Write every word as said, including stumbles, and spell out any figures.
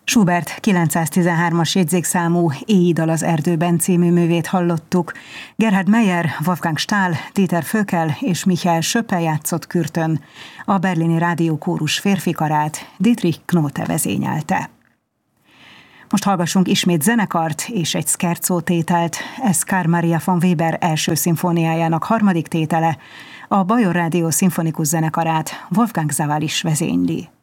Schubert kilencszáztizenhármas jegyzékszámú Éjidal az erdőben című művét hallottuk. Gerhard Meyer, Wolfgang Stahl, Dieter Völkel és Michael Schöppel játszott kürtön. A berlini rádiókórus férfikarát Dietrich Knote vezényelte. Most hallgassunk ismét zenekart és egy scherzo tételt. Ez Carl Maria von Weber első szimfóniájának harmadik tétele. A Bajor Rádió szimfonikus zenekarát Wolfgang Sawallisch vezényli.